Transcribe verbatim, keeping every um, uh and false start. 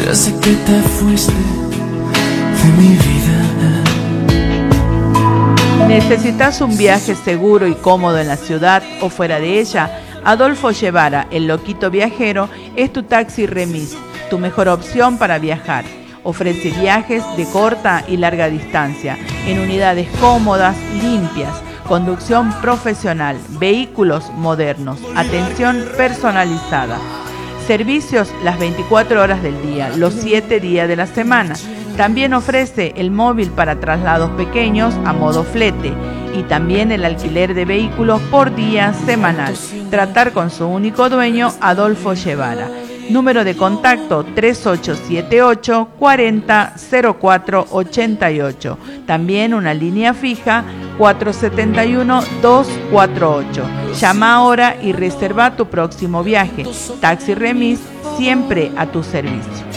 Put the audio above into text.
desde que te fuiste de mi vida. ¿Necesitas un viaje seguro y cómodo en la ciudad o fuera de ella? Adolfo Guevara, el loquito viajero, es tu taxi remis, tu mejor opción para viajar. Ofrece viajes de corta y larga distancia, en unidades cómodas, limpias, conducción profesional, vehículos modernos, atención personalizada. Servicios las veinticuatro horas del día, los siete días de la semana. También ofrece el móvil para traslados pequeños a modo flete y también el alquiler de vehículos por día semanal. Tratar con su único dueño, Adolfo Guevara. Número de contacto tres ocho siete ocho, cuarenta, cero cuatro ochenta y ocho. También una línea fija cuatro siete uno, dos cuatro ocho. Llama ahora y reserva tu próximo viaje. Taxi Remis, siempre a tu servicio.